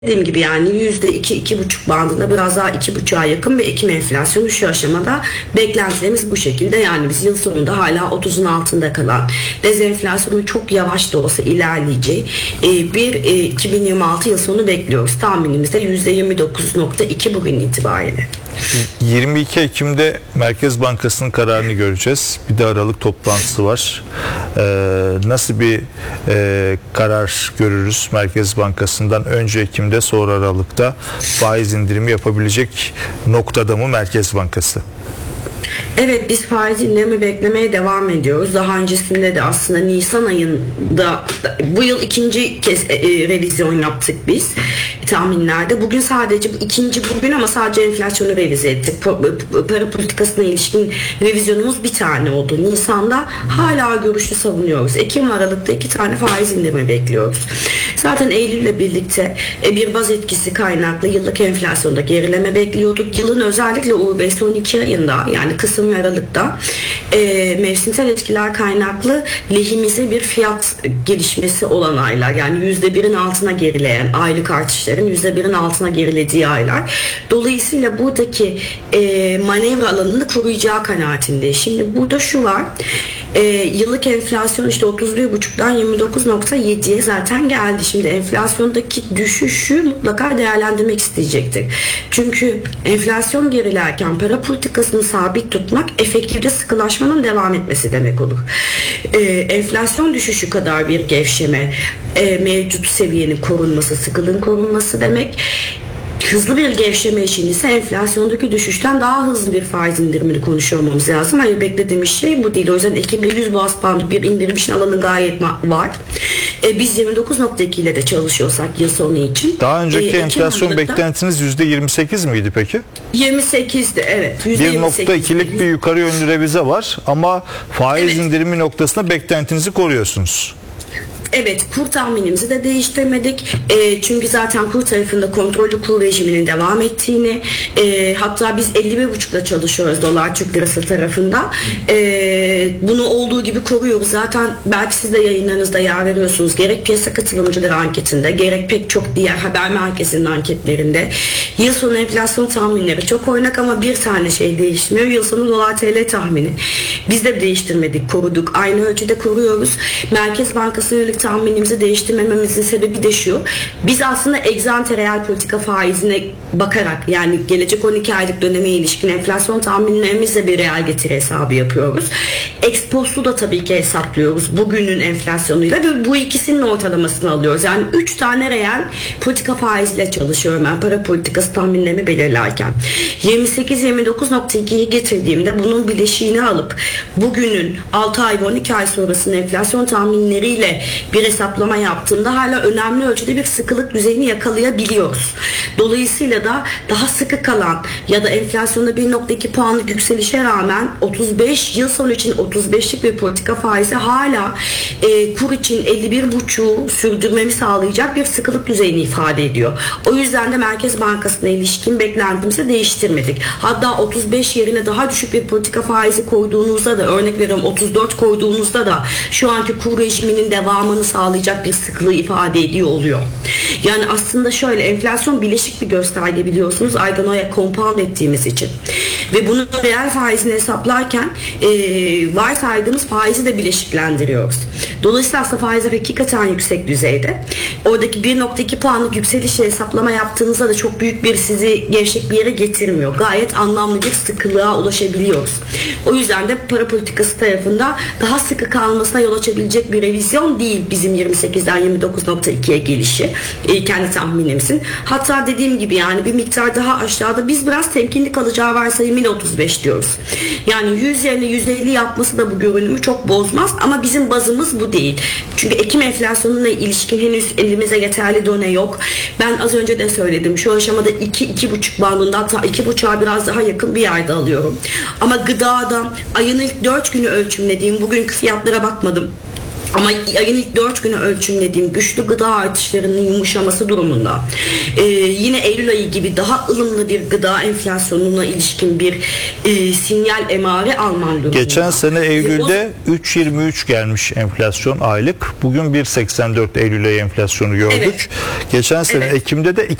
Dediğim gibi yani %2, 2,5 bandında, biraz daha 2,5'a yakın bir Ekim enflasyonu şu aşamada. Beklentilerimiz bu şekilde. Yani biz yıl sonunda hala 30'un altında kalan, dezenflasyonun çok yavaş da olsa ilerleyeceği bir 2026 yıl sonu bekliyoruz. Tahminimizde %29,2 bugün itibariyle. 22 Ekim'de Merkez Bankası'nın kararını göreceğiz. Bir de Aralık toplantısı var. Nasıl bir karar görürüz Merkez Bankası'ndan? Önce Ekim'de, sonra Aralık'ta faiz indirimi yapabilecek noktada mı Merkez Bankası? Evet, biz faiz indirimi beklemeye devam ediyoruz. Daha öncesinde de aslında Nisan ayında, bu yıl ikinci kez revizyon yaptık biz tahminlerde. Bugün sadece ikinci bugün ama sadece enflasyonu revize ettik. Para politikasına ilişkin revizyonumuz bir tane oldu. Nisan'da hala görüşü savunuyoruz. Ekim ve Aralık'ta 2 tane faiz indirimi bekliyoruz. Zaten Eylül'le birlikte bir baz etkisi kaynaklı yıllık enflasyonda gerileme bekliyorduk. Yılın özellikle UBS 12 ayında, yani Kasım ve Aralık'ta mevsimsel etkiler kaynaklı lehimize bir fiyat gelişmesi olan aylar. Yani %1'in altına gerileyen, aylık artışların %1'in altına gerilediği aylar. Dolayısıyla buradaki manevra alanını koruyacağı kanaatinde. Şimdi burada şu var. Yıllık enflasyon işte 31,5'dan 29,7'ye zaten geldi. Şimdi enflasyondaki düşüşü mutlaka değerlendirmek isteyecektir. Çünkü enflasyon gerilerken para politikasını sabit tutmak efektifte sıkılaşmanın devam etmesi demek olur. Enflasyon düşüşü kadar bir gevşeme, mevcut seviyenin korunması, sıkılığın korunması demek. Hızlı bir gevşeme için ise enflasyondaki düşüşten daha hızlı bir faiz indirimini konuşuyor olmamız lazım. Hayır, beklediğimiz şey bu değil. O yüzden Ekim'de 100 baz puanlık bir indirim için alanı gayet var. Biz 29,2 ile de çalışıyorsak yıl sonu için. Daha önceki enflasyon beklentiniz %28 miydi peki? 28'di, evet. 1,2'lik bir yukarı yönlü revize var ama faiz indirimi noktasında beklentinizi koruyorsunuz. Evet, kur tahminimizi de değiştirmedik. Çünkü zaten kur tarafında kontrollü kur rejiminin devam ettiğini, hatta biz 51,5'la çalışıyoruz dolar Türk lirası tarafında. Bunu olduğu gibi koruyoruz. Zaten belki siz de yayınlarınızda yer veriyorsunuz. Gerek piyasa katılımcıları anketinde, gerek pek çok diğer haber merkezinin anketlerinde. Yıl sonu enflasyon tahminleri çok oynak ama bir tane şey değişmiyor. Yıl sonu dolar TL tahmini. Biz de değiştirmedik, koruduk. Aynı ölçüde koruyoruz. Merkez Bankası yönelik tahminimizi değiştirmememizin sebebi de şu. Biz aslında egzante reel politika faizine bakarak, yani gelecek 12 aylık döneme ilişkin enflasyon tahminlerimizle bir reel getiri hesabı yapıyoruz. Ex-post'u da tabii ki hesaplıyoruz bugünün enflasyonuyla ve bu ikisinin ortalamasını alıyoruz. Yani 3 tane reel politika faiziyle çalışıyorum ben para politikası tahminlerimi belirlerken. 28-29,2'yi getirdiğimde bunun bileşiğini alıp bugünün 6 ay ve 12 ay sonrasının enflasyon tahminleriyle bir hesaplama yaptığımda hala önemli ölçüde bir sıkılık düzeyini yakalayabiliyoruz. Dolayısıyla da daha sıkı kalan ya da enflasyonda 1,2 puanlık yükselişe rağmen 35 yıl sonu için 35'lik bir politika faizi hala kur için 51,5'u sürdürmemi sağlayacak bir sıkılık düzeyini ifade ediyor. O yüzden de Merkez Bankası'na ilişkin beklentimizi değiştirmedik. Hatta 35 yerine daha düşük bir politika faizi koyduğunuzda da, örnek veriyorum 34 koyduğunuzda da şu anki kur rejiminin devamını sağlayacak bir sıklığı ifade ediyor oluyor. Yani aslında şöyle, enflasyon bileşik bir gösterge biliyorsunuz, aydan aya compound ettiğimiz için. Ve bunun reel faizini hesaplarken varsaydığımız faizi de bileşiklendiriyoruz. Dolayısıyla aslında faizler hakikaten yüksek düzeyde. Oradaki 1,2 puanlık yükselişle hesaplama yaptığınızda da çok büyük bir, sizi gevşek bir yere getirmiyor. Gayet anlamlı bir sıkılığa ulaşabiliyoruz. O yüzden de para politikası tarafında daha sıkı kalmasına yol açabilecek bir revizyon değil bizim 28'den 29,2'ye gelişi, kendi tahminimizin. Hatta dediğim gibi yani bir miktar daha aşağıda biz biraz temkinli kalacağı varsayımıyla 35 diyoruz. Yani 100 yerine 150 yapması da bu görünümü çok bozmaz ama bizim bazımız bu değil. Çünkü Ekim enflasyonuna ilişkin henüz elimize yeterli done yok. Ben az önce de söyledim. Şu aşamada 2-2,5 bandında, hatta 2,5'a biraz daha yakın bir yerde alıyorum. Ama gıdada ayın ilk 4 günü ölçümlediğim bugünkü fiyatlara bakmadım. Ama ayın ilk 4 günü ölçümlediğim güçlü gıda artışlarının yumuşaması durumunda yine Eylül ayı gibi daha ılımlı bir gıda enflasyonuna ilişkin bir sinyal emare alman durumunda. Geçen sene Eylül'de 3.23 gelmiş enflasyon aylık. Bugün 1.84 Eylül ayı enflasyonu gördük. Evet. Geçen sene Evet. Ekim'de de